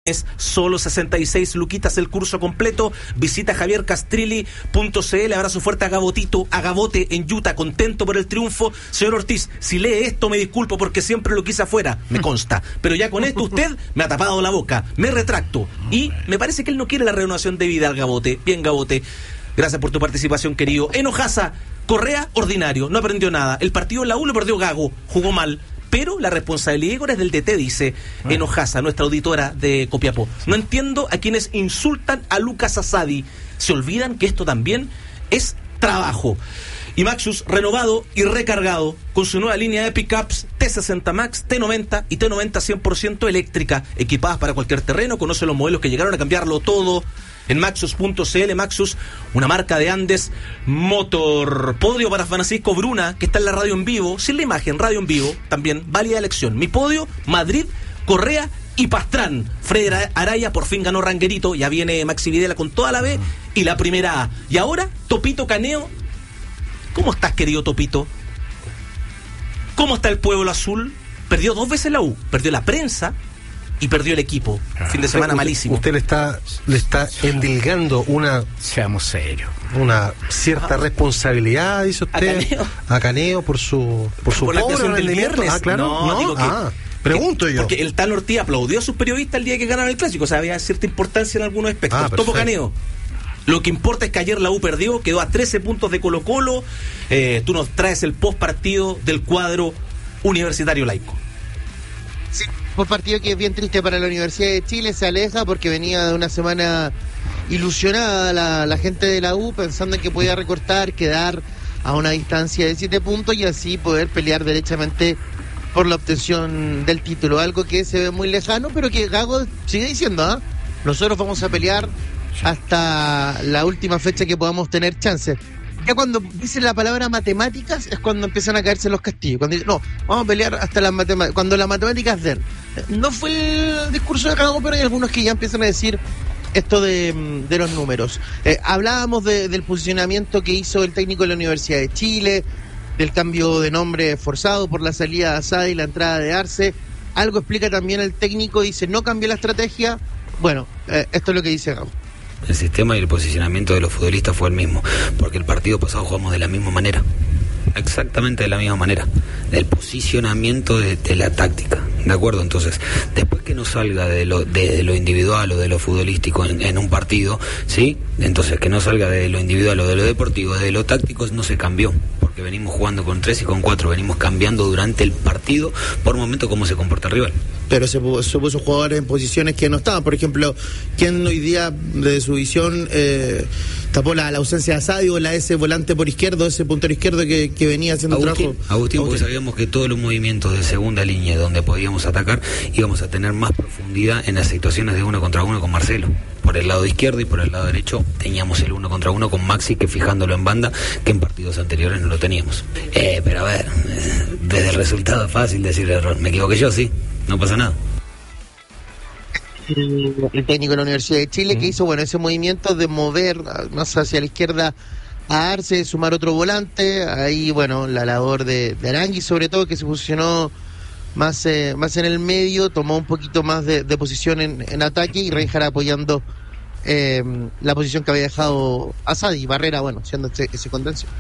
Es solo 66 luquitas el curso completo. Visita javiercastrilli.cl. Abrazo fuerte a Gabote en Utah, contento por el triunfo. Señor Ortiz, si lee esto me disculpo porque siempre lo quise afuera, me consta, pero ya con esto usted me ha tapado la boca, me retracto, y me parece que él no quiere la renovación de Vidal. Gabote, bien Gabote, gracias por tu participación, querido. Enojaza, Correa, ordinario, no aprendió nada. El partido en la U lo perdió Gago, jugó mal, pero la responsabilidad, Igor, es del DT, dice Enojaza, nuestra auditora de Copiapó. No entiendo a quienes insultan a Lucas Asadi. Se olvidan que esto también es trabajo. Y Maxus, renovado y recargado con su nueva línea de pickups T60 Max, T90 y T90 100% eléctrica, equipadas para cualquier terreno. Conoce los modelos que llegaron a cambiarlo todo en Maxus.cl. Maxus, una marca de Andes Motor. Podio para Francisco Bruna, que está en la radio en vivo, sin la imagen, radio en vivo, también válida elección. Mi podio, Madrid, Correa y Pastrán. Freddy Araya por fin ganó Ranguerito, ya viene Maxi Videla con toda la B y la primera A. Y ahora, Topito Caneo. ¿Cómo estás, querido Topito? ¿Cómo está el Pueblo Azul? Perdió 2 veces la U, perdió la prensa y perdió el equipo. Fin de semana malísimo. Usted le está endilgando seamos serios, una cierta responsabilidad, dice usted, a Caneo por su la actuación del viernes. Claro. No, digo que pregunto yo. Porque el Tano Ortiz aplaudió a sus periodistas el día que ganaron el clásico, o sea, había cierta importancia en algunos aspectos. Topo Caneo. Lo que importa es que ayer la U perdió, quedó a 13 puntos de Colo-Colo. Tú nos traes el post partido del cuadro Universitario Laico. Sí, post partido que es bien triste para la Universidad de Chile, se aleja porque venía de una semana ilusionada la gente de la U, pensando en que podía recortar, quedar a una distancia de 7 puntos y así poder pelear derechamente por la obtención del título. Algo que se ve muy lejano, pero que Gago sigue diciendo, nosotros vamos a pelear hasta la última fecha que podamos tener chances. Ya cuando dicen la palabra matemáticas es cuando empiezan a caerse los castillos. Cuando dicen, no, vamos a pelear hasta las matemáticas, cuando las matemáticas den. No fue el discurso de Gago, pero hay algunos que ya empiezan a decir esto de los números. Hablábamos del posicionamiento que hizo el técnico de la Universidad de Chile, del cambio de nombre forzado por la salida de Asadi y la entrada de Arce. Algo explica también el técnico, dice, no cambió la estrategia. Bueno, esto es lo que dice Gago. El sistema y el posicionamiento de los futbolistas fue el mismo, porque el partido pasado jugamos de la misma manera, exactamente de la misma manera, del posicionamiento de la táctica, ¿de acuerdo? Entonces, después que no salga de lo individual o de lo futbolístico en un partido, ¿sí? Entonces, que no salga de lo individual o de lo deportivo, de lo táctico no se cambió, porque venimos jugando con 3 y con 4, venimos cambiando durante el partido por momento cómo se comporta el rival. Pero se puso jugadores en posiciones que no estaban. Por ejemplo, ¿quién hoy día, de su visión, tapó la ausencia de Asadi o ese volante por izquierdo, ese puntero izquierdo que venía haciendo trabajo? Agustín, porque sabíamos que todos los movimientos de segunda línea donde podíamos atacar íbamos a tener más profundidad en las situaciones de 1 contra 1 con Marcelo. Por el lado izquierdo y por el lado derecho teníamos el 1 contra 1 con Maxi, que fijándolo en banda, que en partidos anteriores no lo teníamos. Pero a ver, desde el resultado es fácil decir error. Me equivoqué yo, sí. No pasa nada. El técnico de la Universidad de Chile que hizo ese movimiento de mover más hacia la izquierda a Arce, sumar otro volante, ahí la labor de Arangui sobre todo, que se posicionó más en el medio, tomó un poquito más de posición en ataque, y Reinhardt apoyando la posición que había dejado Asadi, Barrera, siendo ese contención.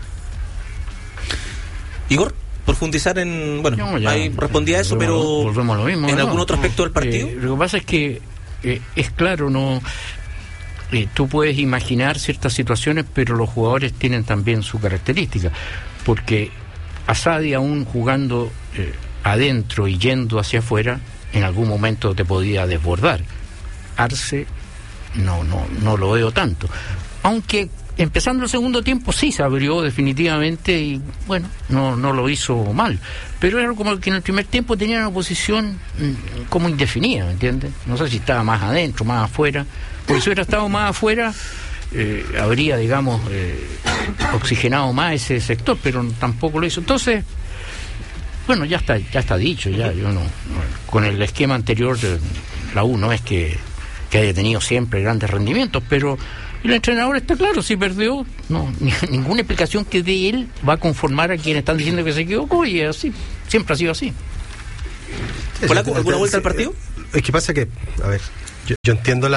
Igor, profundizar en... ahí respondía a eso, pero volvemos a lo mismo, ¿en algún otro aspecto del partido? Lo que pasa es que es claro, tú puedes imaginar ciertas situaciones, pero los jugadores tienen también su característica, porque Asadi, aún jugando adentro y yendo hacia afuera, en algún momento te podía desbordar. Arce no lo veo tanto, aunque empezando el segundo tiempo sí se abrió definitivamente y no lo hizo mal, pero era como que en el primer tiempo tenía una posición como indefinida, ¿me entiendes? No sé si estaba más adentro, más afuera, porque si hubiera estado más afuera habría, oxigenado más ese sector, pero tampoco lo hizo. Entonces, ya está dicho, yo con el esquema anterior de la U no es que haya tenido siempre grandes rendimientos, pero el entrenador está claro, si perdió, ninguna explicación que dé él va a conformar a quienes están diciendo que se equivocó, y es así, siempre ha sido así. ¿Polaco, alguna vuelta al partido? Es que pasa que, a ver, Yo entiendo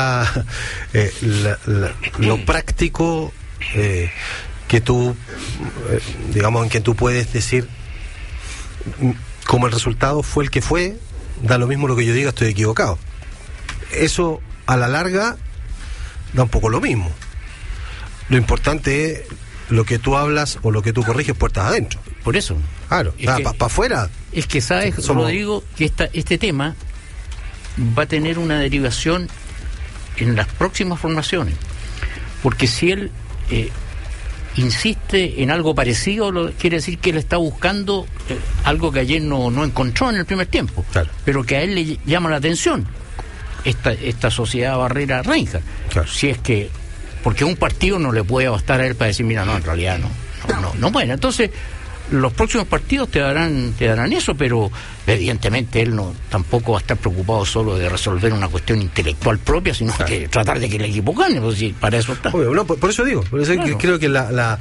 lo práctico que tú, digamos, en que tú puedes decir, como el resultado fue el que fue, da lo mismo lo que yo diga, estoy equivocado. Eso a la larga da un poco lo mismo. Lo importante es lo que tú hablas o lo que tú corriges puertas adentro. Por eso. Claro, para afuera. Es que sabes, Rodrigo, que este tema va a tener una derivación en las próximas formaciones. Porque si él insiste en algo parecido, quiere decir que él está buscando algo que ayer no encontró en el primer tiempo, claro, pero que a él le llama la atención, esta sociedad Barrera Reinhardt. Claro. Si es que, porque un partido no le puede bastar a él para decir, mira, no, en realidad no. Bueno, entonces los próximos partidos te darán eso, pero evidentemente él tampoco va a estar preocupado solo de resolver una cuestión intelectual propia, sino claro, que tratar de que el equipo gane, pues, sí, para eso está. Obvio, no, por eso digo, claro, que creo que la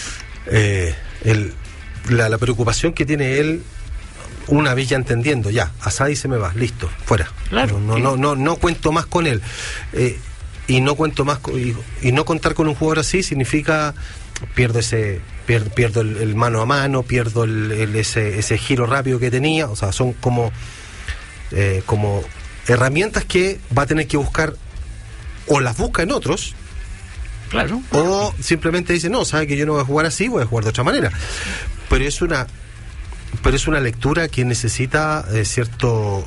preocupación que tiene él, una vez ya entendiendo, ya, Asadi se me va, listo, fuera. Claro, no cuento más con él. Y no cuento más y no contar con un jugador así significa pierdo el mano a mano, pierdo ese giro rápido que tenía. O sea, son como herramientas que va a tener que buscar, o las busca en otros, claro, o simplemente dice, no, sabe que yo no voy a jugar así, voy a jugar de otra manera. Pero es una lectura que necesita cierto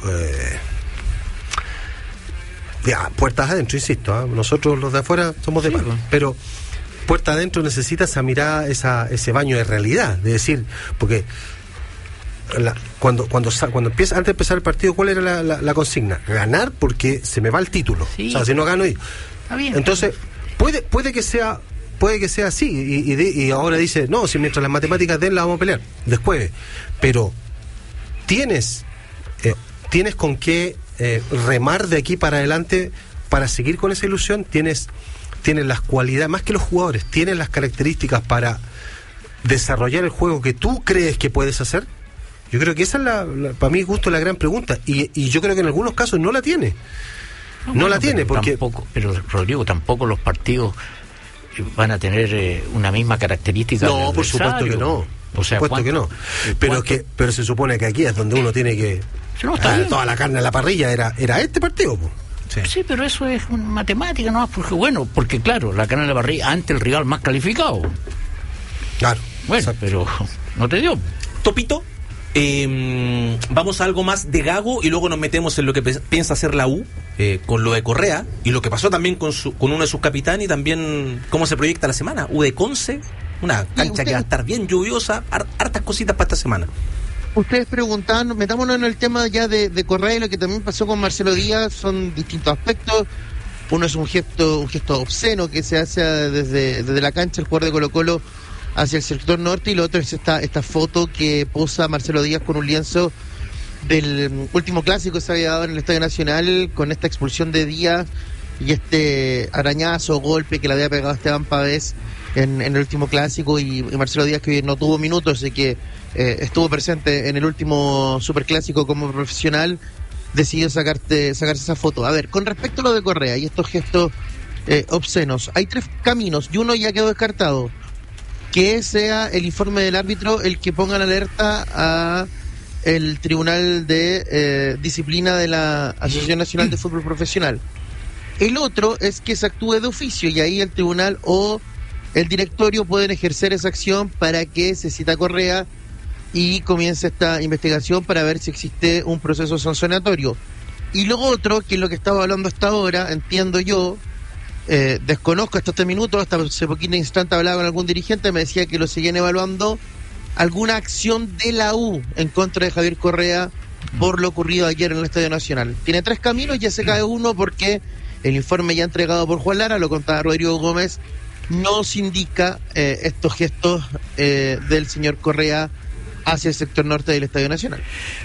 puertas adentro, insisto, nosotros los de afuera somos de palo, pero puertas adentro necesita esa mirada, ese baño de realidad, de decir, porque cuando empieza, antes de empezar el partido, ¿cuál era la consigna? Ganar, porque se me va el título, sí. O sea, si no gano, entonces puede que sea así, y ahora dice, no, si mientras las matemáticas den, la vamos a pelear después, pero tienes con qué remar de aquí para adelante para seguir con esa ilusión. Tienes las cualidades, más que los jugadores, tienes las características para desarrollar el juego que tú crees que puedes hacer. Yo creo que esa es para mi gusto la gran pregunta, y yo creo que en algunos casos no la tiene. No la tiene, porque pero Rodrigo, tampoco los partidos van a tener una misma característica. No, por supuesto que no. O sea, por supuesto que no. Pero se supone que aquí es donde uno tiene que toda la carne a la parrilla era este partido, po. Sí, pero eso es una matemática, ¿no? Porque claro, la carne a la parrilla ante el rival más calificado. Claro. Bueno, exacto. Pero no te dio. Topito, vamos a algo más de Gago y luego nos metemos en lo que piensa hacer la U con lo de Correa y lo que pasó también con uno de sus capitanes, y también cómo se proyecta la semana. U de Conce, una cancha que va a estar bien lluviosa, hartas cositas para esta semana. Ustedes preguntaban, metámonos en el tema ya de Correa, y lo que también pasó con Marcelo Díaz. Son distintos aspectos. Uno es un gesto obsceno que se hace desde la cancha, el jugador de Colo-Colo hacia el sector norte, y lo otro es esta foto que posa Marcelo Díaz con un lienzo del último clásico que se había dado en el Estadio Nacional, con esta expulsión de Díaz y este arañazo, golpe que le había pegado a Esteban Pavés en el último clásico, y Marcelo Díaz, que no tuvo minutos y que estuvo presente en el último superclásico como profesional, decidió sacarse esa foto. A ver, con respecto a lo de Correa y estos gestos obscenos, hay 3 caminos y uno ya quedó descartado: que sea el informe del árbitro el que ponga la alerta a el Tribunal de Disciplina de la Asociación Nacional de Fútbol Profesional. El otro es que se actúe de oficio, y ahí el tribunal o el directorio pueden ejercer esa acción para que se cita a Correa y comience esta investigación para ver si existe un proceso sancionatorio. Y lo otro, que es lo que estaba hablando hasta ahora, entiendo yo, desconozco hasta este minuto, hasta hace poquito instante hablaba con algún dirigente, me decía que lo siguen evaluando, alguna acción de la U en contra de Javier Correa por lo ocurrido ayer en el Estadio Nacional. Tiene 3 caminos, ya se cae uno porque el informe ya entregado por Juan Lara, lo contaba Rodrigo Gómez, nos indica estos gestos del señor Correa hacia el sector norte del Estadio Nacional.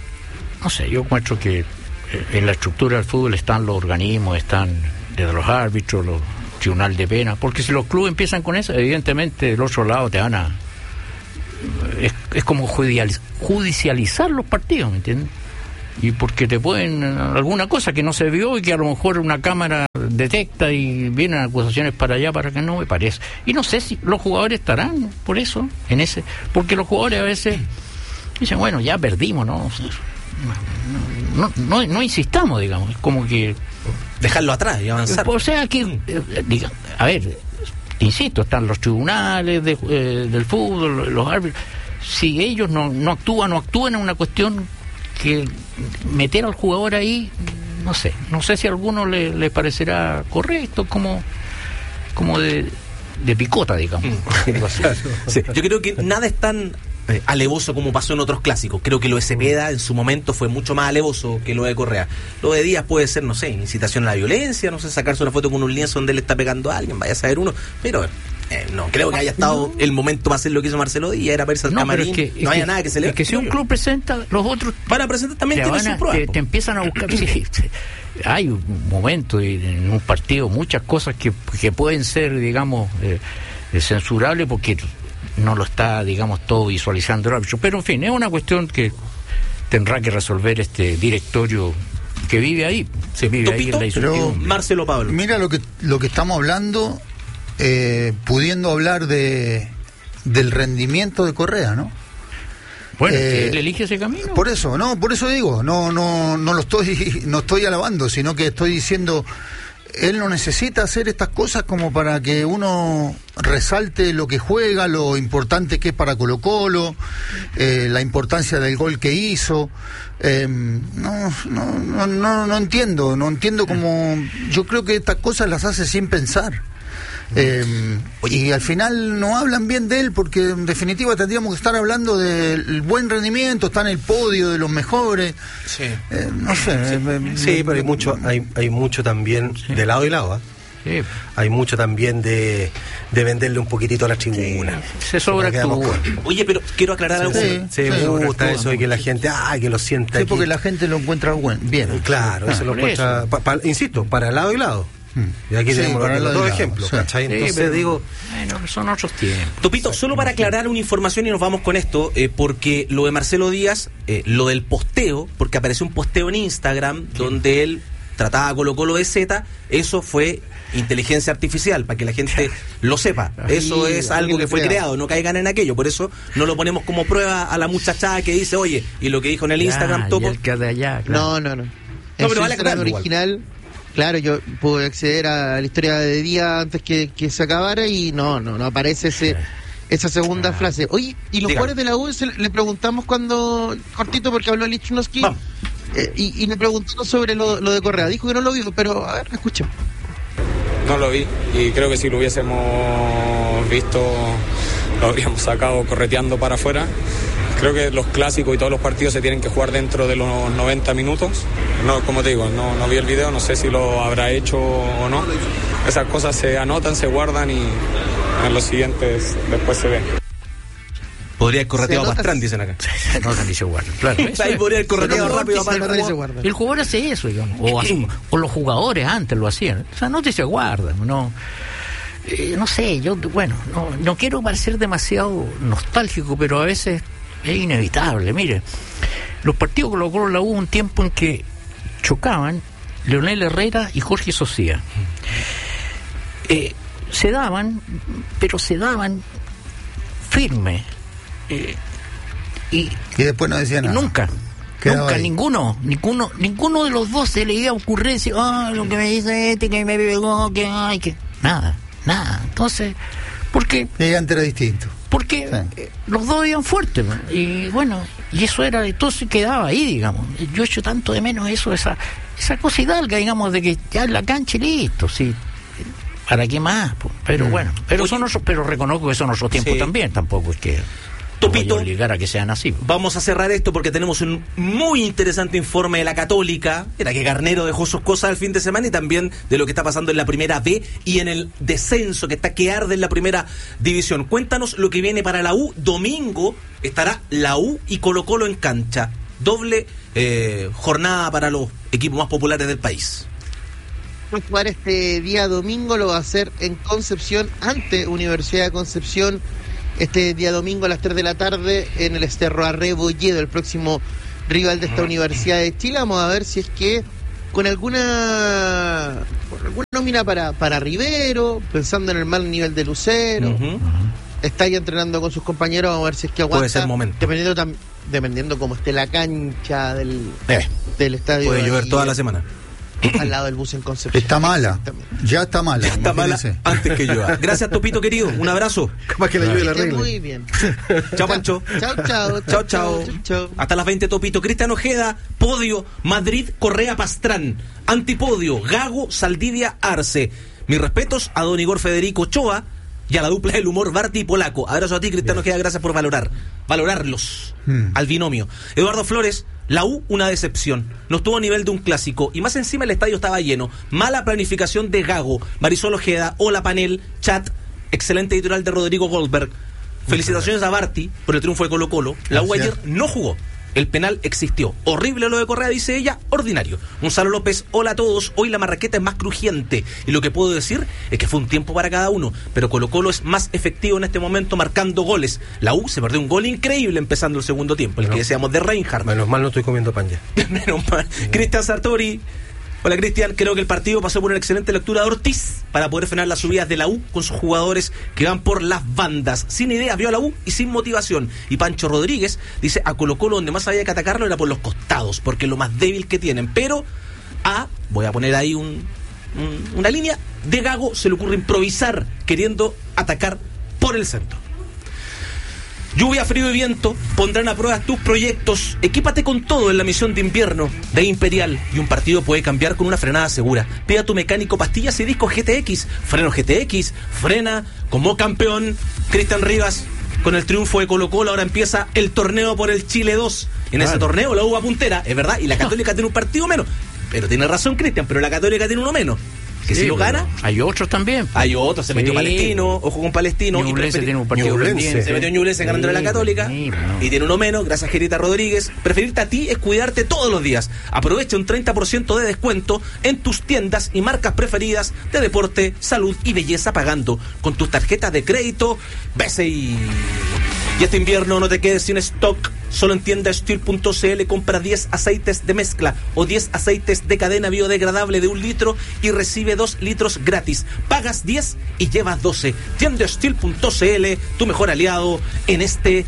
No sé, yo encuentro que en la estructura del fútbol están los organismos, están desde los árbitros, los tribunales de pena, porque si los clubes empiezan con eso, evidentemente del otro lado te van a... Es como judicializar los partidos, ¿me entiendes? y porque te pueden alguna cosa que no se vio y que a lo mejor una cámara detecta y vienen acusaciones para allá, para que no, me parece. Y no sé si los jugadores estarán por eso, porque los jugadores a veces dicen, bueno, ya perdimos, no insistamos, digamos, es como que dejarlo atrás y avanzar. O sea que, a ver, insisto, están los tribunales del fútbol, los árbitros. Si ellos no actúan en una cuestión que meter al jugador ahí, no sé si a alguno le parecerá correcto, como de picota, digamos. Sí, yo creo que nada es tan alevoso como pasó en otros clásicos. Creo que lo de Cepeda en su momento fue mucho más alevoso que lo de Correa. Lo de Díaz puede ser, no sé, incitación a la violencia, no sé, sacarse una foto con un lienzo donde le está pegando a alguien, vaya a saber uno, pero no creo que haya estado el momento para hacer lo que hizo Marcelo Díaz, era para irse al camarín, no haya nada que se le... Es que si un club presenta, los otros van a presentar también, tienen sus pruebas. Te empiezan a buscar. Sí, hay un momento en un partido, muchas cosas que pueden ser, digamos, censurables porque no lo está, digamos, todo visualizando el árbitro. Pero en fin, es una cuestión que tendrá que resolver este directorio que vive ahí. Vive ahí en la discusión. Marcelo Pablo. Mira lo que estamos hablando, pudiendo hablar del rendimiento de Correa, ¿no? Bueno, que él elige ese camino. Por eso digo, no estoy alabando, sino que estoy diciendo, él no necesita hacer estas cosas como para que uno resalte lo que juega, lo importante que es para Colo-Colo, la importancia del gol que hizo. No entiendo cómo. Yo creo que estas cosas las hace sin pensar. Y al final no hablan bien de él, porque en definitiva tendríamos que estar hablando del buen rendimiento, está en el podio de los mejores. Sí. No sé. Sí, pero hay mucho también de lado y lado. Sí. Hay mucho también de venderle un poquitito a la tribuna. Se sobreactúa. Oye, pero quiero aclarar algo. Me gusta eso de que la gente, que lo sienta. Sí, porque la gente lo encuentra bien. Claro, eso lo encuentra, insisto, para lado y lado. Y aquí tenemos los dos ejemplos, ¿cachai? Entonces digo... Bueno, son otros tiempos. Topito, solo para aclarar una información y nos vamos con esto, porque lo de Marcelo Díaz, lo del posteo, porque apareció un posteo en Instagram donde él trataba a Colo-Colo de Z, eso fue inteligencia artificial, para que la gente lo sepa. Eso es algo que fue creado, no caigan en aquello, por eso no lo ponemos como prueba a la muchachada que dice, oye, y lo que dijo en el Instagram, Topo... el que de allá, claro. No, pero vale, Instagram original... Claro, yo pude acceder a la historia de Díaz antes que se acabara y no aparece esa segunda frase. Oye, y los jugadores de la U le preguntamos cuando, cortito porque habló Lichnowsky, y le preguntó sobre lo de Correa. Dijo que no lo vio, pero a ver, escuchemos. No lo vi y creo que si lo hubiésemos visto lo habríamos sacado correteando para afuera. Creo que los clásicos y todos los partidos se tienen que jugar dentro de los 90 minutos. No, como te digo, no vi el video, no sé si lo habrá hecho o no. Esas cosas se anotan, se guardan y en los siguientes después se ven. Podría haber correteado a Pastrán, dicen acá. Se anotan y se guardan, claro. Ahí podría haber correteado rápido a Pastrán. El jugador hace eso, digamos. O los jugadores antes lo hacían. Se anotan y se guardan, no... no sé, yo, bueno, no quiero parecer demasiado nostálgico, pero a veces... es inevitable. Mire, los partidos Colo-Colo la hubo un tiempo en que chocaban Leonel Herrera y Jorge Socia. Se daban firme. Y después no decían nada. Nunca, ninguno de los dos se le iba a ocurrir decir, lo que me dice que me pegó, que nada. Entonces, porque antes era distinto. Porque los dos iban fuertes, y bueno, y eso era, entonces quedaba ahí, digamos. Yo echo tanto de menos eso, esa cosa hidalga, digamos, de que ya en la cancha y listo, sí. ¿Para qué más? Pero bueno, pero reconozco que son otros tiempos también, tampoco es que Topito, voy a obligar a que sean así. Vamos a cerrar esto porque tenemos un muy interesante informe de la Católica. Era que Garnero dejó sus cosas el fin de semana y también de lo que está pasando en la Primera B y en el descenso que está que arde en la Primera División. Cuéntanos lo que viene para la U. Domingo estará la U y Colo-Colo en cancha. Doble jornada para los equipos más populares del país. Va a jugar este día domingo, lo va a hacer en Concepción ante Universidad de Concepción. Este día domingo a las 3 de la tarde en el Cerro Arrebolleda, el próximo rival de esta Universidad de Chile. Vamos a ver si es que con alguna nómina para Rivero, pensando en el mal nivel de Lucero, está ahí entrenando con sus compañeros. Vamos a ver si es que aguanta. Puede ser momento. Dependiendo cómo esté la cancha del estadio. Puede llover toda la semana. Al lado del bus en Concepción. Está mala. Ya está mala. Ya está mala antes que llueva. Gracias, Topito querido. Un abrazo. Capaz que la lluvia la Esté regla. muy bien. Chao, Pancho. Chao. Hasta las 20, Topito. Cristian Ojeda, podio, Madrid, Correa, Pastrán. Antipodio, Gago, Saldivia, Arce. Mis respetos a don Igor Federico Ochoa y a la dupla del humor Barty y Polaco. Abrazo a ti, Cristian Ojeda, gracias por valorarlos al binomio. Eduardo Flores, la U, una decepción. No estuvo a nivel de un clásico y más encima el estadio estaba lleno. Mala planificación de Gago. Marisol Ojeda, hola panel, chat, excelente editorial de Rodrigo Goldberg. Felicitaciones a Barty por el triunfo de Colo Colo. La U ayer no jugó. El penal existió. Horrible lo de Correa, dice ella, ordinario. Gonzalo López, hola a todos. Hoy la marraqueta es más crujiente. Y lo que puedo decir es que fue un tiempo para cada uno. Pero Colo Colo es más efectivo en este momento marcando goles. La U se perdió un gol increíble empezando el segundo tiempo. El que decíamos de Reinhardt. Menos mal no estoy comiendo pan ya. Menos mal. Cristian Sartori. Hola Cristian, creo que el partido pasó por una excelente lectura de Ortiz para poder frenar las subidas de la U con sus jugadores que van por las bandas. Sin ideas vio a la U y sin motivación. Y Pancho Rodríguez dice, a Colo Colo donde más había que atacarlo era por los costados, porque es lo más débil que tienen. Pero voy a poner ahí una línea, de Gago se le ocurre improvisar queriendo atacar por el centro. Lluvia, frío y viento pondrán a prueba tus proyectos. Equípate con todo en la misión de invierno de Imperial y un partido puede cambiar con una frenada segura. Pide a tu mecánico pastillas y discos GTX. Freno GTX, frena como campeón. Cristian Rivas, con el triunfo de Colo Colo, ahora empieza el torneo por el Chile 2. En ese torneo la U va puntera, es verdad, y la Católica tiene un partido menos. Pero tiene razón Cristian, pero la Católica tiene uno menos. Que si lo gana, hay otros también. Hay otros, se metió Palestino, ojo con Palestino. Ñublense tiene un partido pendiente. Se metió Ñublense ganando la Católica. Y tiene uno menos, gracias Gerita Rodríguez. Preferirte a ti es cuidarte todos los días. Aprovecha un 30% de descuento en tus tiendas y marcas preferidas de deporte, salud y belleza pagando con tus tarjetas de crédito BCI. Y este invierno no te quedes sin stock. Solo en tiendasteel.cl compra 10 aceites de mezcla o 10 aceites de cadena biodegradable de 1 litro y recibe 2 litros gratis. Pagas 10 y llevas 12. Tiendasteel.cl, tu mejor aliado en este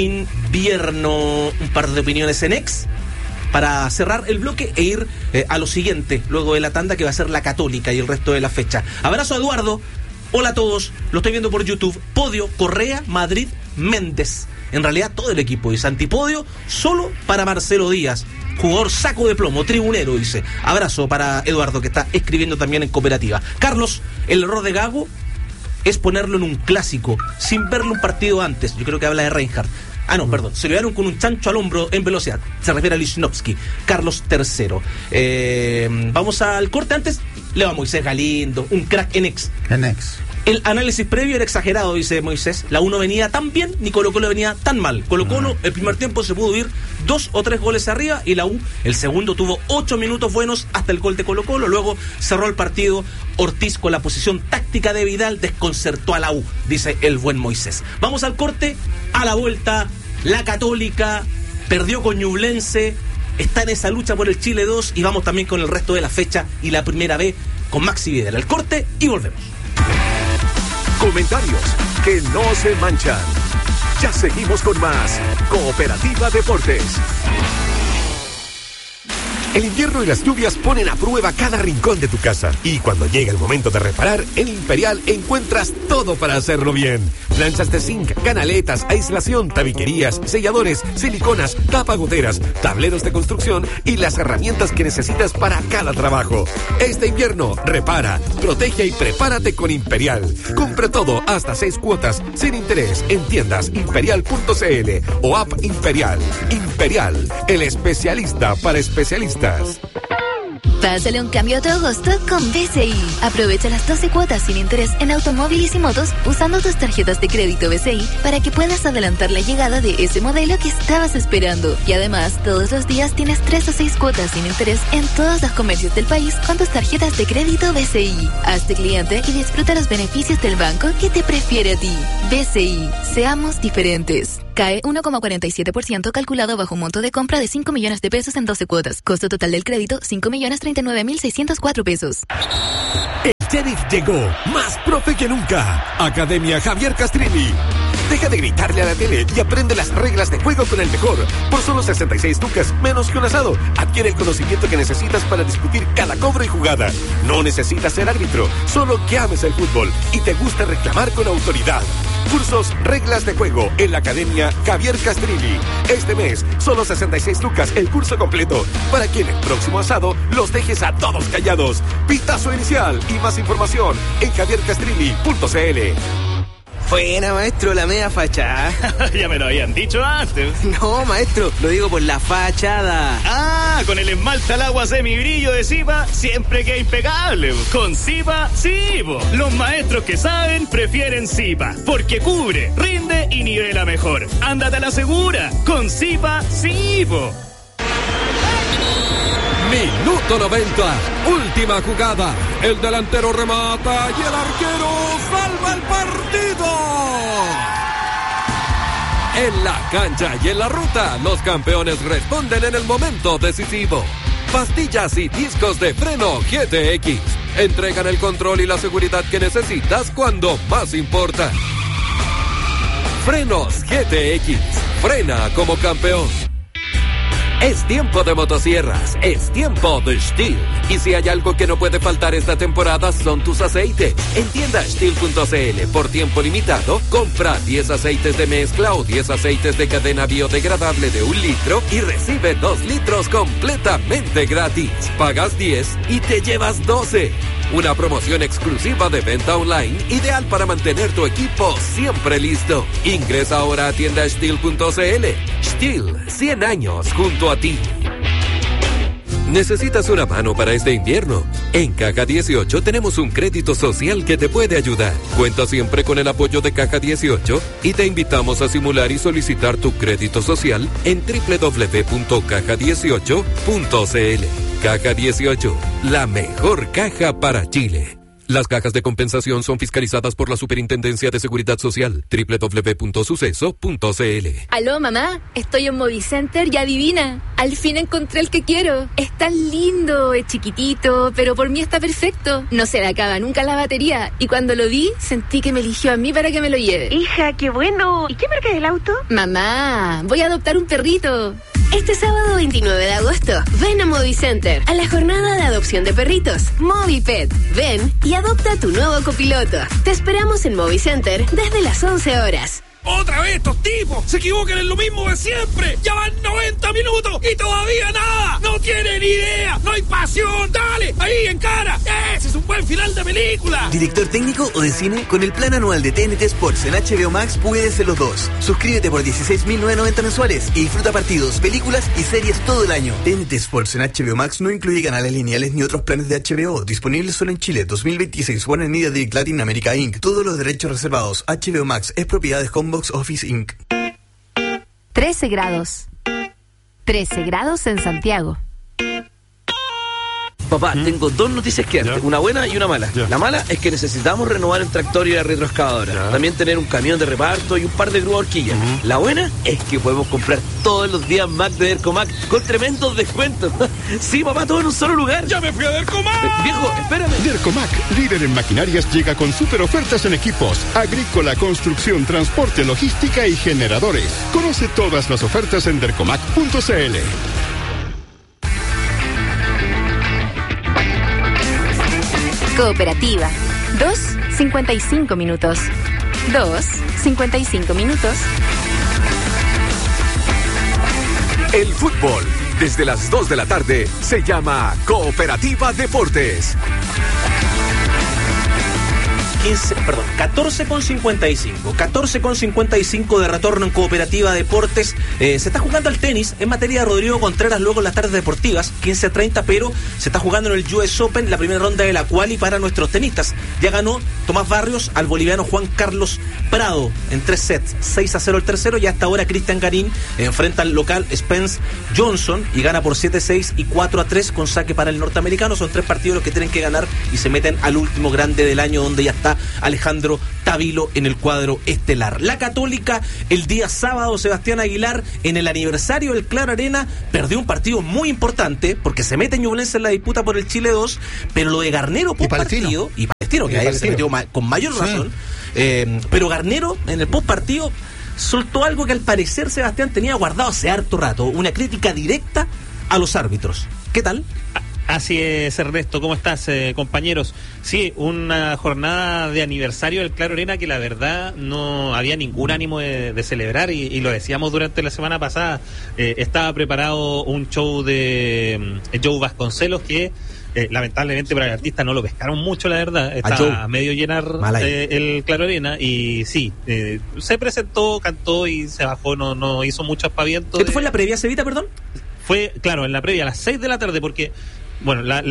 invierno. Un par de opiniones en X para cerrar el bloque e ir a lo siguiente, luego de la tanda que va a ser la Católica y el resto de la fecha. Abrazo a Eduardo. Hola a todos, lo estoy viendo por YouTube. Podio, Correa, Madrid, Méndez. En realidad todo el equipo dice antipodio solo para Marcelo Díaz, jugador saco de plomo, tribunero, dice. Abrazo para Eduardo, que está escribiendo también en Cooperativa. Carlos, el error de Gago es ponerlo en un clásico sin verlo un partido antes. Yo creo que habla de Reinhardt. Perdón, se lo dieron con un chancho al hombro en velocidad. Se refiere a Lichnowsky. Carlos III. Vamos al corte antes. Leo a Moisés Galindo, un crack en X. El análisis previo era exagerado, dice Moisés. La 1 venía tan bien, ni Colo Colo venía tan mal. Colo Colo, el primer tiempo se pudo ir 2 o 3 goles arriba, y la U, el segundo, tuvo 8 minutos buenos hasta el gol de Colo Colo. Luego cerró el partido. Ortiz, con la posición táctica de Vidal, desconcertó a la U, dice el buen Moisés. Vamos al corte. A la vuelta, la Católica perdió con Ñublense, está en esa lucha por el Chile 2, y vamos también con el resto de la fecha y la primera B con Maxi Vidal. El corte y volvemos. Comentarios que no se manchan. Ya seguimos con más Cooperativa Deportes. El invierno y las lluvias ponen a prueba cada rincón de tu casa. Y cuando llega el momento de reparar, en Imperial encuentras todo para hacerlo bien. Planchas de zinc, canaletas, aislación, tabiquerías, selladores, siliconas, tapagoteras, tableros de construcción y las herramientas que necesitas para cada trabajo. Este invierno, repara, protege y prepárate con Imperial. Compra todo hasta 6 cuotas sin interés en tiendas imperial.cl o app Imperial. Imperial, el especialista para especialistas. Pásale un cambio a tu agosto con BCI. Aprovecha las 12 cuotas sin interés en automóviles y motos usando tus tarjetas de crédito BCI para que puedas adelantar la llegada de ese modelo que estabas esperando. Y además, todos los días tienes 3 o 6 cuotas sin interés en todos los comercios del país con tus tarjetas de crédito BCI. Hazte cliente y disfruta los beneficios del banco que te prefiere a ti. BCI, seamos diferentes. CAE 1,47% calculado bajo un monto de compra de 5 millones de pesos en 12 cuotas. Costo total del crédito, 5.039.604 pesos. El sheriff llegó, más profe que nunca. Academia Javier Castrilli. Deja de gritarle a la tele y aprende las reglas de juego con el mejor. Por solo 66 lucas, menos que un asado. Adquiere el conocimiento que necesitas para discutir cada cobro y jugada. No necesitas ser árbitro, solo que ames el fútbol y te gusta reclamar con autoridad. Cursos Reglas de Juego en la Academia Javier Castrilli. Este mes, solo 66 lucas el curso completo, para que en el próximo asado los dejes a todos callados. Pitazo inicial y más información en javiercastrilli.cl. Buena, maestro, la media fachada. Ya me lo habían dicho antes. No, maestro, lo digo por la fachada. Ah, con el esmalte al agua semibrillo de Zipa siempre queda impecable. Con Zipa, sí, po. Los maestros que saben prefieren Zipa, porque cubre, rinde y nivela mejor. Ándate a la segura. Con Zipa, sí, po. Minuto 90, última jugada. El delantero remata y el arquero salva el partido. En la cancha y en la ruta, los campeones responden en el momento decisivo. Pastillas y discos de freno GTX entregan el control y la seguridad que necesitas cuando más importa. Frenos GTX, frena como campeón. Es tiempo de motosierras, es tiempo de Stihl. Y si hay algo que no puede faltar esta temporada son tus aceites. En tienda Stihl.cl, por tiempo limitado, compra 10 aceites de mezcla o 10 aceites de cadena biodegradable de 1 litro y recibe 2 litros completamente gratis. Pagas 10 y te llevas 12. Una promoción exclusiva de venta online, ideal para mantener tu equipo siempre listo. Ingresa ahora a tienda Stihl.cl. Stihl, 100 años junto a ti. ¿Necesitas una mano para este invierno? En Caja 18 tenemos un crédito social que te puede ayudar. Cuenta siempre con el apoyo de Caja 18 y te invitamos a simular y solicitar tu crédito social en www.caja18.cl. Caja 18, la mejor caja para Chile. Las cajas de compensación son fiscalizadas por la Superintendencia de Seguridad Social. www.suceso.cl. Aló, mamá, estoy en Movicenter y adivina, al fin encontré el que quiero. Es tan lindo, es chiquitito, pero por mí está perfecto. No se le acaba nunca la batería y cuando lo vi, sentí que me eligió a mí para que me lo lleve. Hija, qué bueno. ¿Y qué marca es el auto? Mamá, voy a adoptar un perrito. Este sábado 29 de agosto, ven a Movicenter, a la jornada de adopción de perritos, Movipet. Ven y adopta a tu nuevo copiloto. Te esperamos en Movicenter desde las 11 horas. ¡Otra vez estos tipos! ¡Se equivocan en lo mismo de siempre! ¡Ya van 90 minutos y todavía nada! ¡No tienen idea! ¡No hay pasión! ¡Dale! ¡Ahí, en cara! ¡Ese es un buen final de película! ¿Director técnico o de cine? Con el plan anual de TNT Sports en HBO Max puedes ser los dos. Suscríbete por 16.990 mensuales y disfruta partidos, películas y series todo el año. TNT Sports en HBO Max no incluye canales lineales ni otros planes de HBO. Disponibles solo en Chile. 2026. Warner Media Direct Latin America Inc. Todos los derechos reservados. HBO Max es propiedad de Homebox Office Inc. 13 grados. 13 grados en Santiago. Papá, tengo dos noticias que darte, una buena y una mala. La mala es que necesitamos renovar el tractor y la retroexcavadora. También tener un camión de reparto y un par de grúas horquillas. La buena es que podemos comprar todos los días Mac de Dercomac con tremendos descuentos. Sí, papá, todo en un solo lugar. ¡Ya me fui a Dercomac! Viejo, espérame. Dercomac, líder en maquinarias, llega con super ofertas en equipos, agrícola, construcción, transporte, logística y generadores. Conoce todas las ofertas en dercomac.cl. Cooperativa. 2:55 minutos. 2:55 minutos. El fútbol, desde las 2 de la tarde, se llama Cooperativa Deportes. 14,55. 14,55 de retorno en Cooperativa Deportes. Se está jugando al tenis en materia de Rodrigo Contreras luego en las tardes deportivas, 15-30, pero se está jugando en el US Open la primera ronda de la quali para nuestros tenistas. Ya ganó Tomás Barrios al boliviano Juan Carlos Prado en 3 sets, 6-0 el tercero, y hasta ahora Cristian Garín enfrenta al local Spence Johnson y gana por 7-6 y 4-3 con saque para el norteamericano. Son 3 partidos los que tienen que ganar y se meten al último grande del año donde ya está Alejandro Tavilo en el cuadro estelar. La Católica, el día sábado, Sebastián Aguilar, en el aniversario del Claro Arena, perdió un partido muy importante, porque se mete Ñublense en la disputa por el Chile 2, pero lo de Garnero post partido, y Palestino, que ahí se metió con mayor razón, pero Garnero en el post partido soltó algo que al parecer Sebastián tenía guardado hace harto rato, una crítica directa a los árbitros. ¿Qué tal? Así es, Ernesto, ¿cómo estás, compañeros? Sí, una jornada de aniversario del Claro Arena que la verdad no había ningún ánimo de celebrar y lo decíamos durante la semana pasada. Estaba preparado un show de Joe Vasconcelos que lamentablemente para el artista no lo pescaron mucho, la verdad. Está a medio llenar el Claro Arena y sí, se presentó, cantó y se bajó, no hizo mucho aspaviento. ¿Esto fue en la previa, Cevita, perdón? Fue, claro, en la previa a las 6 de la tarde, porque bueno, la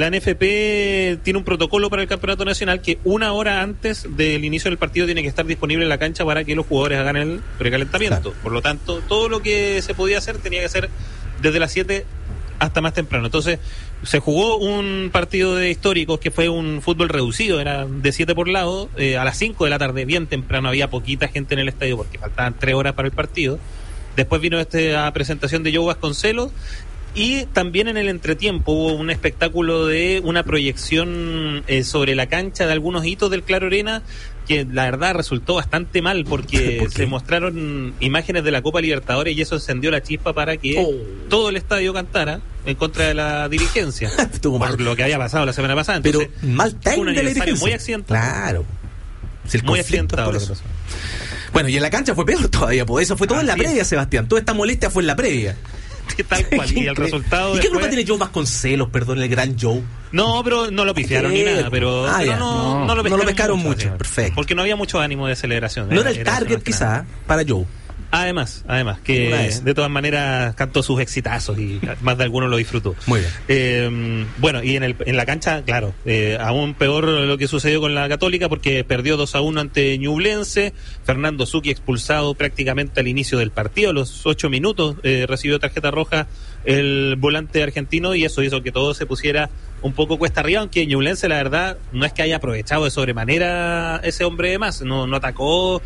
NFP tiene un protocolo para el campeonato nacional que una hora antes del inicio del partido tiene que estar disponible en la cancha para que los jugadores hagan el precalentamiento. Claro. Por lo tanto, todo lo que se podía hacer tenía que ser desde las 7 hasta más temprano. Entonces, se jugó un partido de históricos que fue un fútbol reducido, era de 7 por lado, a las 5 de la tarde, bien temprano, había poquita gente en el estadio porque faltaban 3 horas para el partido. Después vino esta presentación de Joe Vasconcelos. Y también en el entretiempo hubo un espectáculo de una proyección sobre la cancha de algunos hitos del Claro Arena que la verdad resultó bastante mal porque se mostraron imágenes de la Copa Libertadores y eso encendió la chispa para que todo el estadio cantara en contra de la dirigencia. Por lo que había pasado la semana pasada. Entonces, pero mal timing de la dirigencia. Muy accidentado. Claro. Si muy accidentado lo que pasó. Bueno, y en la cancha fue peor todavía, porque eso fue todo en la previa, Sebastián. Toda esta molestia fue en la previa. Tal cual, y el resultado. ¿Y qué culpa tiene Joe Vasconcelos, perdón, el gran Joe? No, pero no lo pifiaron ni nada, pero no lo pescaron mucho. Perfecto. Porque no había mucho ánimo de celebración. No era el target quizá para Joe. Además, que de todas maneras cantó sus exitazos y más de alguno lo disfrutó. Muy bien. Bueno, y en la cancha, claro, aún peor lo que sucedió con la Católica porque perdió 2-1 ante Ñublense. Fernando Zucchi expulsado prácticamente al inicio del partido, a los 8 minutos recibió tarjeta roja el volante argentino y eso hizo que todo se pusiera un poco cuesta arriba, aunque Ñublense la verdad no es que haya aprovechado de sobremanera ese hombre de más, no atacó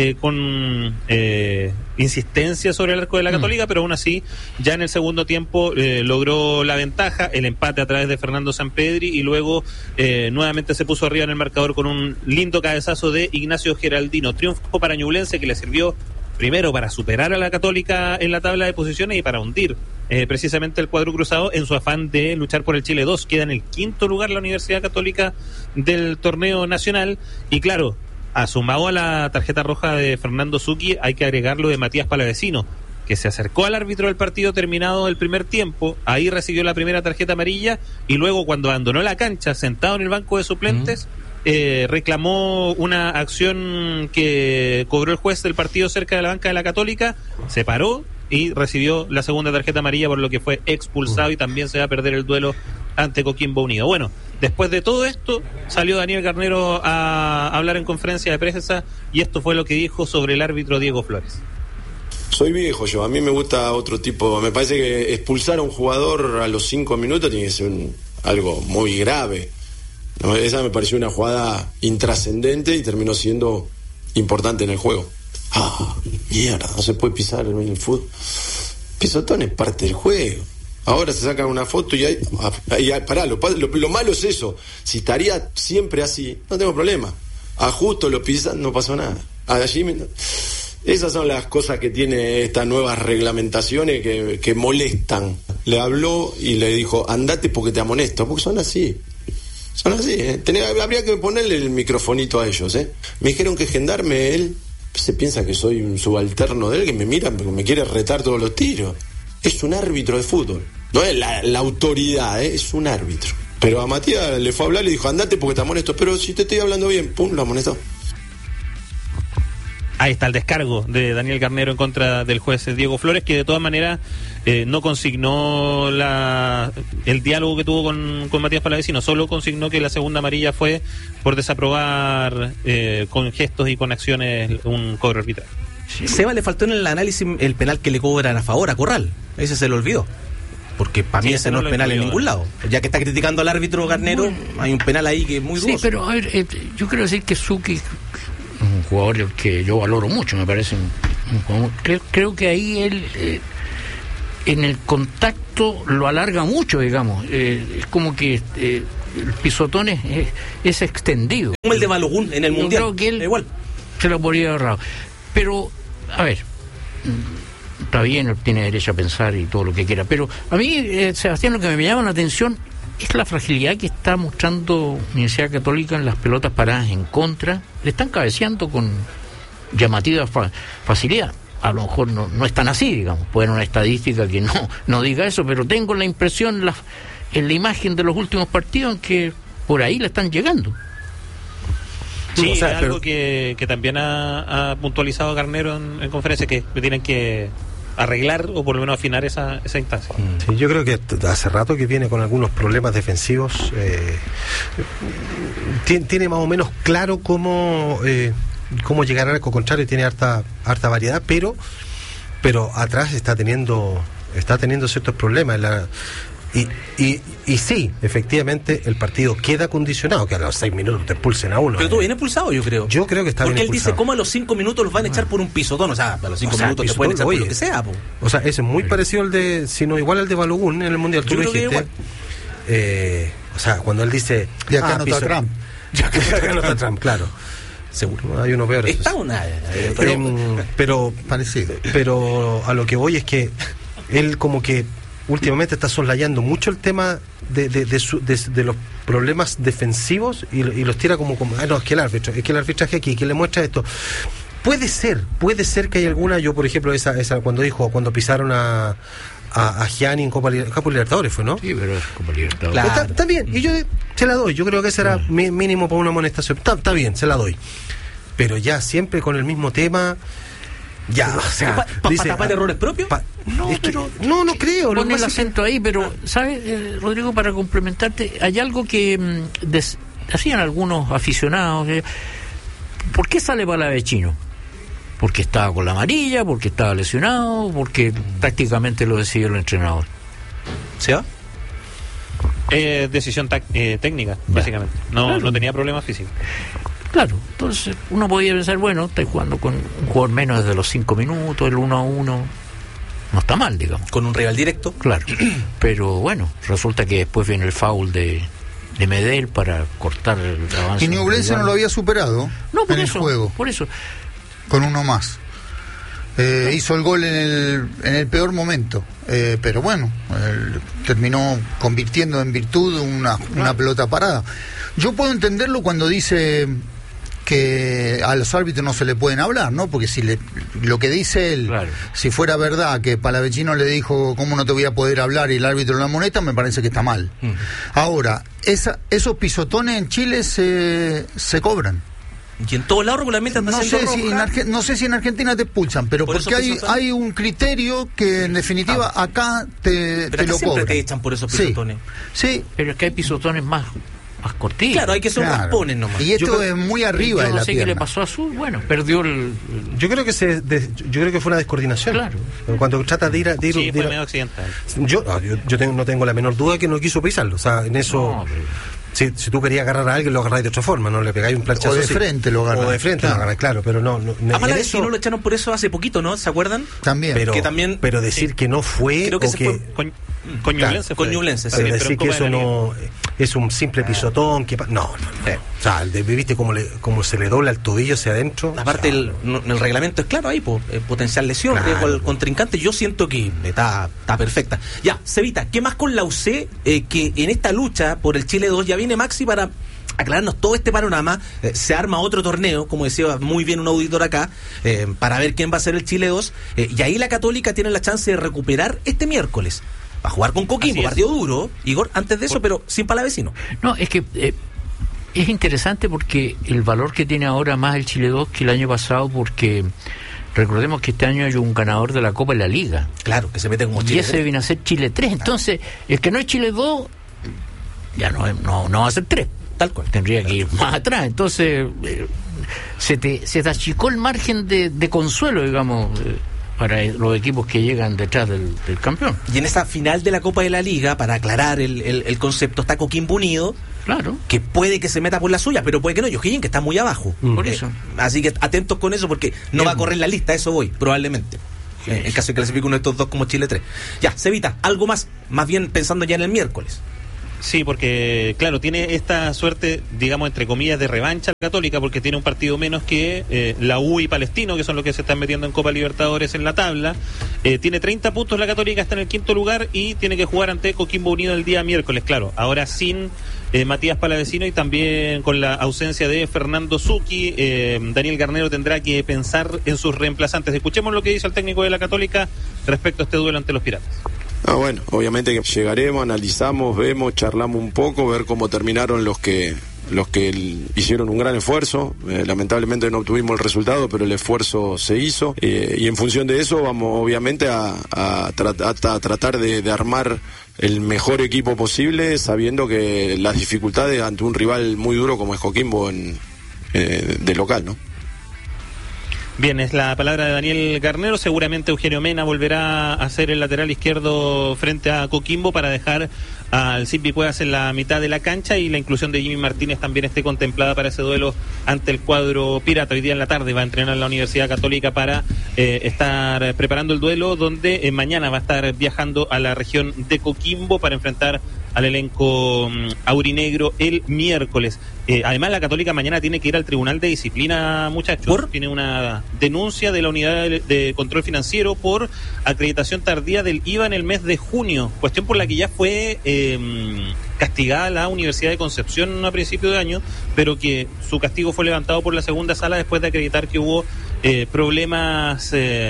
con insistencia sobre el arco de la Católica, pero aún así ya en el segundo tiempo logró la ventaja, el empate a través de Fernando Sampedri y luego nuevamente se puso arriba en el marcador con un lindo cabezazo de Ignacio Geraldino. Triunfo para Ñublense que le sirvió primero para superar a la Católica en la tabla de posiciones y para hundir precisamente el cuadro cruzado en su afán de luchar por el Chile 2. Queda en el 5º lugar la Universidad Católica del torneo nacional y claro, sumado a la tarjeta roja de Fernando Zucchi hay que agregar lo de Matías Palavecino, que se acercó al árbitro del partido terminado el primer tiempo, ahí recibió la primera tarjeta amarilla y luego cuando abandonó la cancha sentado en el banco de suplentes reclamó una acción que cobró el juez del partido cerca de la banca de la Católica, se paró y recibió la segunda tarjeta amarilla por lo que fue expulsado y también se va a perder el duelo ante Coquimbo Unido. Bueno, después de todo esto salió Daniel Garnero a hablar en conferencia de prensa y esto fue lo que dijo sobre el árbitro Diego Flores. Soy viejo yo, a mí me gusta otro tipo, me parece que expulsar a un jugador a los 5 minutos tiene que ser algo muy grave. No, esa me pareció una jugada intrascendente y terminó siendo importante en el juego. Mierda, no se puede pisar en el fútbol. Pisotón es parte del juego. Ahora se sacan una foto y pará, lo malo es eso. Si estaría siempre así, no tengo problema. A justo lo pisan, no pasó nada. Esas son las cosas que tiene estas nuevas reglamentaciones que molestan. Le habló y le dijo, andate porque te amonesto, porque son así. Son así, habría que ponerle el microfonito a ellos, Me dijeron que Gendarme, él se piensa que soy un subalterno de él, que me miran porque me quiere retar todos los tiros. Es un árbitro de fútbol, no es la autoridad, es un árbitro. Pero a Matías le fue a hablar y le dijo, andate porque te amonesto, pero si te estoy hablando bien, pum, lo amonestó. Ahí está el descargo de Daniel Garnero en contra del juez Diego Flores, que de todas maneras no consignó el diálogo que tuvo con Matías Palavecino, solo consignó que la segunda amarilla fue por desaprobar con gestos y con acciones un cobro arbitral. Seba, le faltó en el análisis el penal que le cobran a favor a Corral, ese se lo olvidó. porque para mí ese no es penal en ningún lado. Ya que está criticando al árbitro Garnero, hay un penal ahí que es muy dudoso. Sí, pero a ver, yo quiero decir que Suki, un jugador que yo valoro mucho, me parece un jugador, creo que ahí él en el contacto lo alarga mucho, digamos. Es como que el pisotón es extendido. Como el de Balogun en el Mundial. Creo que él igual se lo podría haber ahorrado. Pero, a ver, está bien, él tiene derecho a pensar y todo lo que quiera, pero a mí, Sebastián, lo que me llama la atención es la fragilidad que está mostrando Universidad Católica en las pelotas paradas en contra. Le están cabeceando con llamativa facilidad. A lo mejor no es tan así, digamos. Puede haber una estadística que no diga eso, pero tengo la impresión en la imagen de los últimos partidos en que por ahí le están llegando. Sí, o sea, es algo que también ha puntualizado Garnero en conferencia, que tienen que arreglar o por lo menos afinar esa instancia. Sí, yo creo que hace rato que viene con algunos problemas defensivos. Tiene más o menos claro cómo llegar al arco contrario, tiene harta variedad, pero atrás está teniendo ciertos problemas. Y sí, efectivamente, el partido queda condicionado, que a los 6 minutos te expulsen a uno. Pero tú bien expulsado, yo creo. Yo creo que está bien expulsado. Porque él dice, ¿cómo a los 5 minutos los van a echar por un pisotón? O sea, a los 5 minutos te pueden echar por lo que sea, po. O sea, ese es muy parecido al de, si no igual al de Balogun en el Mundial, tú lo dijiste. O sea, cuando él dice... Y acá no está Trump. Ya acá no está Trump, claro. Seguro, hay uno peor. Está una... Pero parecido. Pero a lo que voy es que él como que últimamente está soslayando mucho el tema de los problemas defensivos y los tira como no, es que el arbitraje aquí, que le muestra esto. Puede ser que hay alguna, yo por ejemplo esa cuando pisaron a Gianni en Copa Libertadores fue, ¿no? Sí, pero es Copa Libertadores. Claro. Está bien, y yo se la doy, yo creo que ese era mínimo para una amonestación. Está bien, se la doy. Pero ya siempre con el mismo tema. Ya, o sea, ¿para tapar errores propios? No creo. Pon el acento ahí, pero, ¿sabes, Rodrigo, para complementarte, hay algo que hacían algunos aficionados. ¿Por qué sale Palavecino? Porque estaba con la amarilla, porque estaba lesionado, porque prácticamente lo decidió el entrenador. ¿Se va? Decisión técnica, básicamente. No tenía problemas físicos. Claro, entonces uno podía pensar, bueno, estáis jugando con un jugador menos desde los 5 minutos, el 1-1, no está mal, digamos. Con un rival directo. Claro, pero bueno, resulta que después viene el foul de Medel para cortar el avance. Y Ñublense no lo había superado por el eso, juego. Por eso. Con uno más. Hizo el gol en el peor momento, pero bueno, terminó convirtiendo en virtud una pelota parada. Yo puedo entenderlo cuando dice que a los árbitros no se le pueden hablar, ¿no? Porque si lo que dice él, claro, si fuera verdad que Palavecino le dijo cómo no te voy a poder hablar y el árbitro la amonesta, me parece que está mal. Ahora, esos pisotones en Chile se cobran. Y en todos lados regularmente andan haciendo no sé si en Argentina te expulsan, pero ¿por porque hay un criterio que en definitiva acá te lo cobran. Te echan por esos pisotones. Sí. Pero es que hay pisotones más cortitos. Claro, hay que ser raspones nomás. Y esto es muy arriba de la pierna. Yo no sé qué le pasó a Azul, bueno, perdió el... Yo creo que fue una descoordinación. Claro. Cuando trata de ir sí, fue medio accidental. Yo no tengo la menor duda que no quiso pisarlo, o sea, en eso... No, si tú querías agarrar a alguien, lo agarráis de otra forma, no le pegáis un planchazo. O de frente lo agarráis. O de frente lo agarráis, claro, pero no. A Palavecino lo echaron por eso hace poquito, ¿no? ¿Se acuerdan? También. Pero decir que no fue. Creo que o se que, fue con Ñublense. Con Ñublense, sí. Pero decir que eso no es un simple pisotón. No. O sea, viste cómo se le dobla el tobillo hacia adentro. Aparte, el reglamento es claro ahí, potencial lesión, riesgo al contrincante. Yo siento que está perfecta. Ya, Cevita, ¿qué más con la UC? Que en esta lucha por el Chile 2 ya viene Maxi para aclararnos todo este panorama. Se arma otro torneo, como decía muy bien un auditor acá, para ver quién va a ser el Chile 2. Y ahí la Católica tiene la chance de recuperar este miércoles. Va a jugar con Coquimbo, partido duro, Igor, antes de eso, pero sin Palavecino. No, es que es interesante porque el valor que tiene ahora más el Chile 2 que el año pasado, porque recordemos que este año hay un ganador de la Copa y la Liga. Claro, que se mete como Chile 3. Y ese viene a ser Chile 3. Entonces, el que no es Chile 2, ya no va a ser 3. Tal cual. Tendría que ir más atrás. Entonces, se te achicó el margen de consuelo, digamos. para los equipos que llegan detrás del campeón. Y en esa final de la Copa de la Liga, para aclarar el concepto, está Coquimbo Unido, claro, que puede que se meta por la suya, pero puede que no. O'Higgins, que está muy abajo. Por eso. Así que atentos con eso, porque no va a correr la lista, eso voy, probablemente. En caso de que clasifique uno de estos dos como Chile 3. Ya, Cevita, algo más bien pensando ya en el miércoles. Sí, porque, claro, tiene esta suerte, digamos, entre comillas, de revancha Católica, porque tiene un partido menos que la U y Palestino, que son los que se están metiendo en Copa Libertadores en la tabla. Tiene 30 puntos la Católica, está en el 5º lugar y tiene que jugar ante Coquimbo Unido el día miércoles, claro. Ahora sin Matías Palavecino y también con la ausencia de Fernando Zucchi, Daniel Garnero tendrá que pensar en sus reemplazantes. Escuchemos lo que dice el técnico de la Católica respecto a este duelo ante los Piratas. Bueno, obviamente que llegaremos, analizamos, vemos, charlamos un poco, ver cómo terminaron los que hicieron un gran esfuerzo. Lamentablemente no obtuvimos el resultado, pero el esfuerzo se hizo, y en función de eso vamos obviamente a tratar de armar el mejor equipo posible, sabiendo que las dificultades ante un rival muy duro como es Coquimbo de local, ¿no? Bien, es la palabra de Daniel Garnero. Seguramente Eugenio Mena volverá a ser el lateral izquierdo frente a Coquimbo para dejar al Silvi Cuevas en la mitad de la cancha, y la inclusión de Jimmy Martínez también esté contemplada para ese duelo ante el cuadro pirata. Hoy día en la tarde va a entrenar la Universidad Católica para estar preparando el duelo, donde mañana va a estar viajando a la región de Coquimbo para enfrentar al elenco aurinegro el miércoles. Además, la Católica mañana tiene que ir al Tribunal de Disciplina, muchachos. ¿Por? Tiene una denuncia de la Unidad de Control Financiero por acreditación tardía del IVA en el mes de junio, cuestión por la que ya fue castigada la Universidad de Concepción a principio de año, pero que su castigo fue levantado por la segunda sala después de acreditar que hubo problemas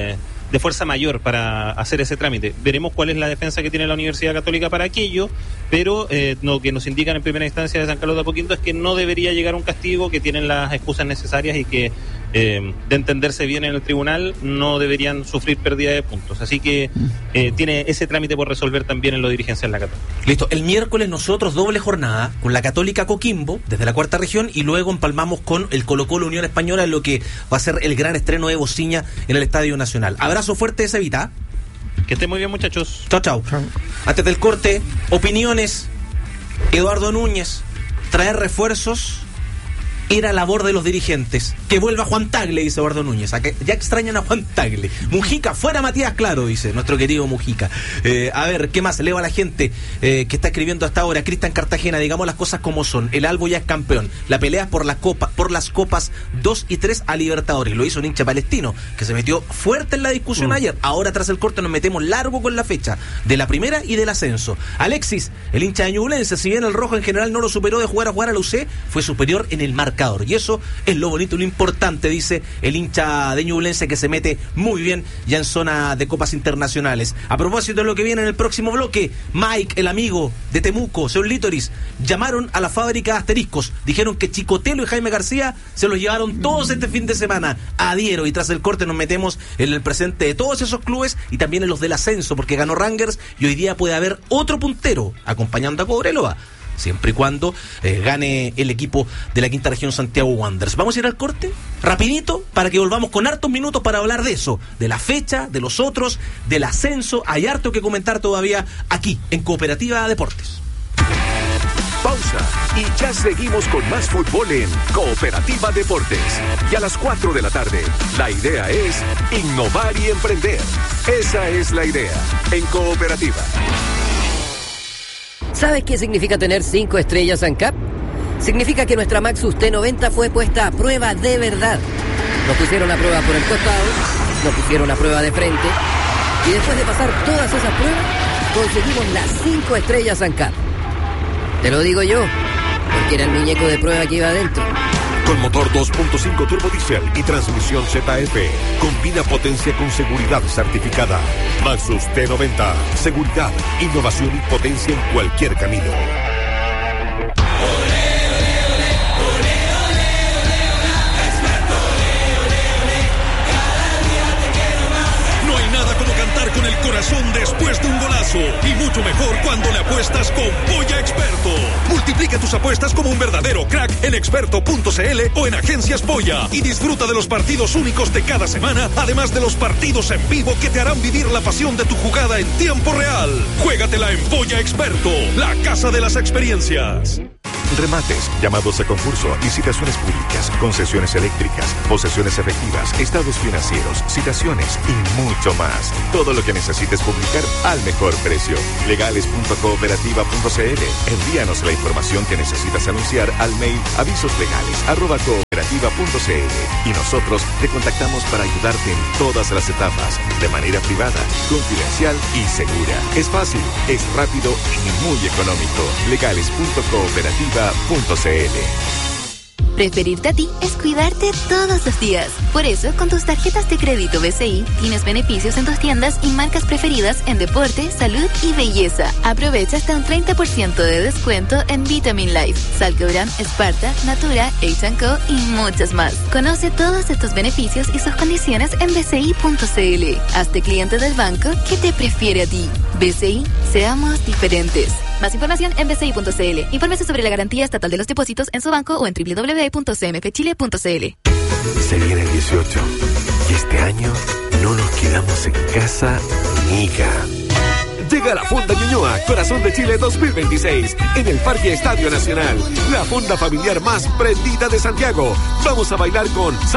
de fuerza mayor para hacer ese trámite. Veremos cuál es la defensa que tiene la Universidad Católica para aquello, pero lo que nos indican en primera instancia de San Carlos de Apoquindo es que no debería llegar un castigo, que tienen las excusas necesarias y que de entenderse bien en el tribunal no deberían sufrir pérdida de puntos. Así que tiene ese trámite por resolver también en lo dirigencial la Católica. Listo, el miércoles nosotros doble jornada con la Católica Coquimbo desde la 4ª región, y luego empalmamos con el Colo-Colo Unión Española en lo que va a ser el gran estreno de Bociña en el Estadio Nacional. Abrazo fuerte, Cevita. Que estén muy bien, muchachos. Chao. Antes del corte, opiniones. Eduardo Núñez, traer refuerzos era labor de los dirigentes. Que vuelva Juan Tagle, dice Eduardo Núñez. Ya extrañan a Juan Tagle. Mujica, fuera Matías Claro, dice nuestro querido Mujica. A ver, ¿qué más? Leo a la gente que está escribiendo hasta ahora. Cristian Cartagena, digamos las cosas como son. El Albo ya es campeón. La pelea es por las copas 2 y 3 a Libertadores. Lo hizo un hincha palestino que se metió fuerte en la discusión ayer. Ahora, tras el corte, nos metemos largo con la fecha de la primera y del ascenso. Alexis, el hincha de Ñublense, si bien el rojo en general no lo superó de jugar a la UC, fue superior en el marcador. Y eso es lo bonito, lo importante, dice el hincha de Ñublense, que se mete muy bien ya en zona de copas internacionales. A propósito de lo que viene en el próximo bloque, Mike, el amigo de Temuco, Seul Litoris, llamaron a la fábrica de asteriscos. Dijeron que Chicotelo y Jaime García se los llevaron todos este fin de semana. Adhiero, y tras el corte nos metemos en el presente de todos esos clubes y también en los del ascenso, porque ganó Rangers y hoy día puede haber otro puntero acompañando a Cobreloa, siempre y cuando gane el equipo de la 5ª región, Santiago Wanderers. Vamos a ir al corte, rapidito, para que volvamos con hartos minutos para hablar de eso, de la fecha, de los otros, del ascenso. Hay harto que comentar todavía aquí, en Cooperativa Deportes. Pausa, y ya seguimos con más fútbol en Cooperativa Deportes. Y a las 4 de la tarde, la idea es innovar y emprender. Esa es la idea, en Cooperativa. ¿Sabes qué significa tener 5 estrellas ANCAP? Significa que nuestra Maxus T90 fue puesta a prueba de verdad. Nos pusieron a prueba por el costado, nos pusieron a prueba de frente, y después de pasar todas esas pruebas, conseguimos las 5 estrellas ANCAP. Te lo digo yo, porque era el muñeco de prueba que iba adentro. Con motor 2.5 turbo diesel y transmisión ZF. Combina potencia con seguridad certificada. Maxus T90. Seguridad, innovación y potencia en cualquier camino. No hay nada como cantar con el corazón después de un golazo. Y mucho mejor cuando le apuestas con Polla Experto. Multiplica tus apuestas como un verdadero crack en en experto.cl o en Agencias Polla y disfruta de los partidos únicos de cada semana, además de los partidos en vivo que te harán vivir la pasión de tu jugada en tiempo real. Juégatela en Polla Experto, la casa de las experiencias. Remates, llamados a concurso, licitaciones públicas, concesiones eléctricas, posesiones efectivas, estados financieros, citaciones y mucho más. Todo lo que necesites publicar al mejor precio. Legales.cooperativa.cl. Envíanos la información que necesitas anunciar al mail avisoslegales@cooperativa.cl y nosotros te contactamos para ayudarte en todas las etapas, de manera privada, confidencial y segura. Es fácil, es rápido y muy económico. Legales.cooperativa.cl. Preferirte a ti es cuidarte todos los días. Por eso, con tus tarjetas de crédito BCI, tienes beneficios en tus tiendas y marcas preferidas en deporte, salud y belleza. Aprovecha hasta un 30% de descuento en Vitamin Life, Salcobran, Sparta, Natura, H&Co y muchas más. Conoce todos estos beneficios y sus condiciones en bci.cl. Hazte cliente del banco que te prefiere a ti. BCI, seamos diferentes. Más información en bci.cl. Infórmese sobre la garantía estatal de los depósitos en su banco o en www.cmfchile.cl. Se viene el 18 y este año no nos quedamos en casa, amiga. Llega la Fonda Ñuñoa, Corazón de Chile 2026, en el Parque Estadio Nacional. La fonda familiar más prendida de Santiago. Vamos a bailar con